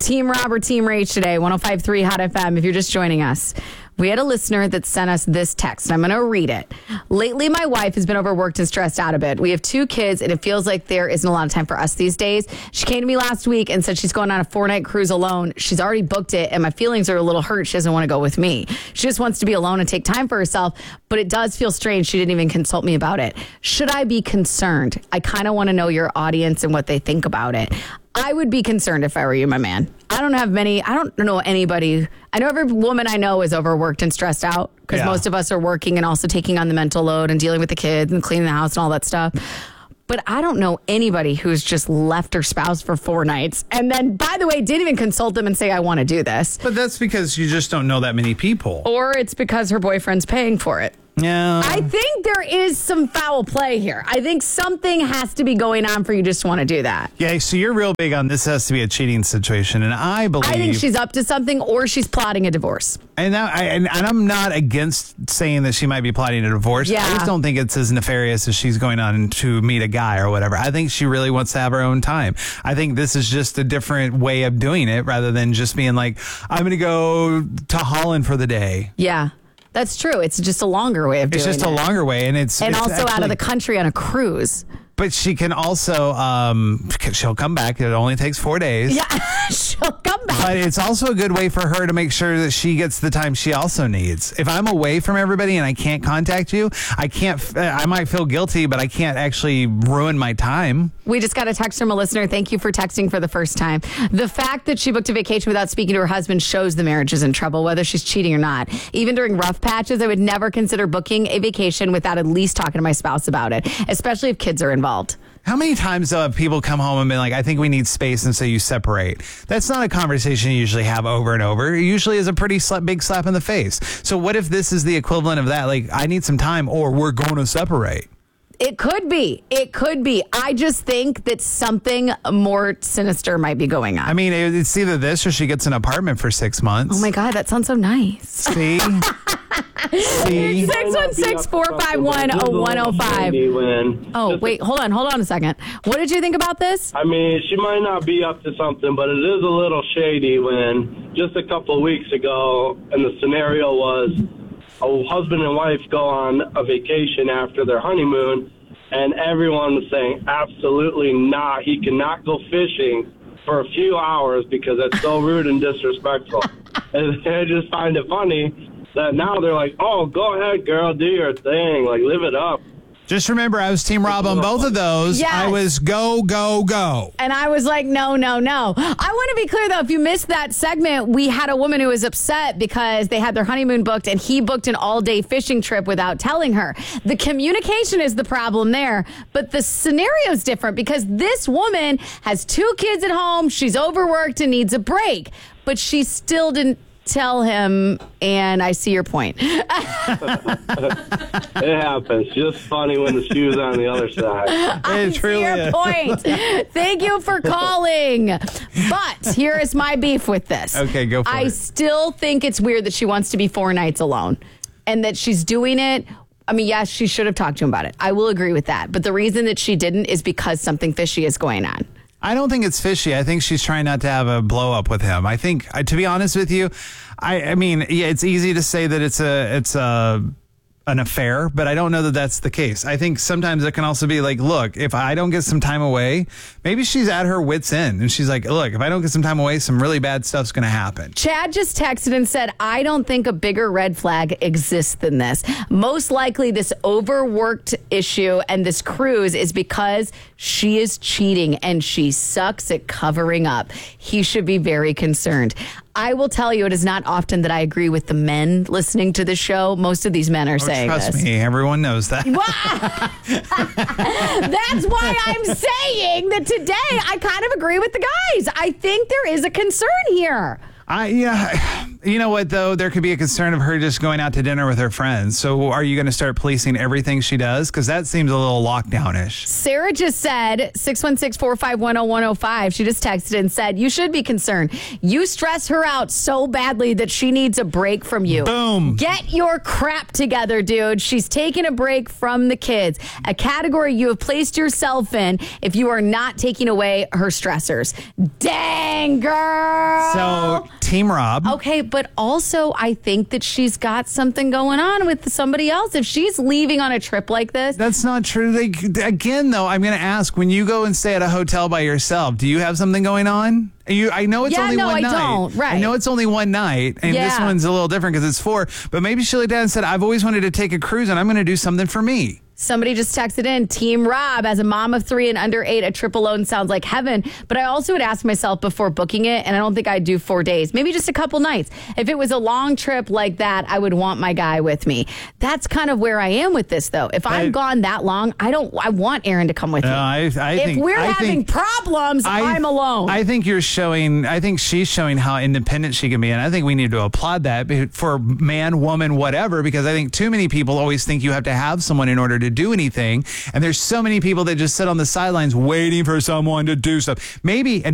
Team Rob or Team Rach today, 105.3 Hot FM, if you're just joining us. We had a listener that sent us this text, and I'm going to read it. Lately, my wife has been overworked and stressed out a bit. We have 2 kids, and it feels like there isn't a lot of time for us these days. She came to me last week and said she's going on a 4-night cruise alone. She's already booked it, and my feelings are a little hurt. She doesn't want to go with me. She just wants to be alone and take time for herself, but it does feel strange. She didn't even consult me about it. Should I be concerned? I kind of want to know your audience and what they think about it. I would be concerned if I were you, my man. I don't know anybody. I know every woman I know is overworked and stressed out because most of us are working and also taking on the mental load and dealing with the kids and cleaning the house and all that stuff. But I don't know anybody who's just left her spouse for 4 nights and then, by the way, didn't even consult them and say, I want to do this. But that's because you just don't know that many people. Or it's because her boyfriend's paying for it. Yeah. I think there is some foul play here. I think something has to be going on for you just to want to do that. Yeah, so you're real big on this has to be a cheating situation, and I think she's up to something or she's plotting a divorce. And I'm not against saying that she might be plotting a divorce. Yeah. I just don't think it's as nefarious as she's going on to meet a guy or whatever. I think she really wants to have her own time. I think this is just a different way of doing it rather than just being like, I'm going to go to Holland for the day. Yeah. That's true. It's just a longer way of doing it. It's just a longer way. And also out of the country on a cruise. But she can also, she'll come back. It only takes 4 days. Yeah, she'll come back. But it's also a good way for her to make sure that she gets the time she also needs. If I'm away from everybody and I can't contact you, I might feel guilty, but I can't actually ruin my time. We just got a text from a listener. Thank you for texting for the first time. The fact that she booked a vacation without speaking to her husband shows the marriage is in trouble, whether she's cheating or not. Even during rough patches, I would never consider booking a vacation without at least talking to my spouse about it, especially if kids are involved. How many times have people come home and been like, I think we need space, and so you separate? That's not a conversation you usually have over and over. It usually is a pretty big slap in the face. So what if this is the equivalent of that? Like, I need some time or we're going to separate. It could be. It could be. I just think that something more sinister might be going on. I mean, it's either this or she gets an apartment for 6 months. Oh, my God. That sounds so nice. See? 616-451-0105. Oh, wait. Hold on a second. What did you think about this? I mean, she might not be up to something, but it is a little shady when just a couple of weeks ago, and the scenario was a husband and wife go on a vacation after their honeymoon, and everyone was saying, absolutely not. He cannot go fishing for a few hours because that's so rude and disrespectful. And I just find it funny that now they're like, oh, go ahead, girl, do your thing. Like, live it up. Just remember, I was Team Rob on both of those. Yes. I was go, go, go. And I was like, no, no, no. I want to be clear, though, if you missed that segment, we had a woman who was upset because they had their honeymoon booked and he booked an all-day fishing trip without telling her. The communication is the problem there, but the scenario is different because this woman has 2 kids at home. She's overworked and needs a break, but she still didn't tell him, and I see your point. It happens. Just funny when the shoe's on the other side. I see your point. Thank you for calling. But here is my beef with this. Okay, go for it. I still think it's weird that she wants to be 4 nights alone and that she's doing it. I mean, yes, she should have talked to him about it. I will agree with that. But the reason that she didn't is because something fishy is going on. I don't think it's fishy. I think she's trying not to have a blow up with him. I think, to be honest with you, I mean, yeah, it's easy to say that it's an affair, but I don't know that that's the case. I think sometimes it can also be like, look, if I don't get some time away, maybe she's at her wit's end and she's like, look, if I don't get some time away, some really bad stuff's going to happen. Chad just texted and said, I don't think a bigger red flag exists than this. Most likely this overworked issue and this cruise is because she is cheating and she sucks at covering up. He should be very concerned. I will tell you, it is not often that I agree with the men listening to the show. Most of these men are saying trust this. Me, everyone knows that. That's why I'm saying that today I kind of agree with the guys. I think there is a concern here. You know what, though? There could be a concern of her just going out to dinner with her friends. So are you going to start policing everything she does? Because that seems a little lockdown-ish. Sarah just said, 616-451-0105. She just texted and said, you should be concerned. You stress her out so badly that she needs a break from you. Boom. Get your crap together, dude. She's taking a break from the kids. A category you have placed yourself in if you are not taking away her stressors. Dang, girl. So, Team Rob. Okay, but also I think that she's got something going on with somebody else. If she's leaving on a trip like this. That's not true. Again, though, I'm going to ask, when you go and stay at a hotel by yourself, do you have something going on? I know it's only one night. Don't. Right. I know it's only one night, and this one's a little different because it's 4. But maybe she looked down and said, I've always wanted to take a cruise, and I'm going to do something for me. Somebody just texted in, Team Rob, as a mom of 3 and under 8, a trip alone sounds like heaven. But I also would ask myself before booking it, and I don't think I'd do 4 days, maybe just a couple nights. If it was a long trip like that, I would want my guy with me. That's kind of where I am with this, though. If I'm gone that long, I want Aaron to come with me. If we're having problems, I'm alone. I think she's showing how independent she can be, and I think we need to applaud that for man, woman, whatever, because I think too many people always think you have to have someone in order to do anything, and there's so many people that just sit on the sidelines waiting for someone to do stuff. Maybe.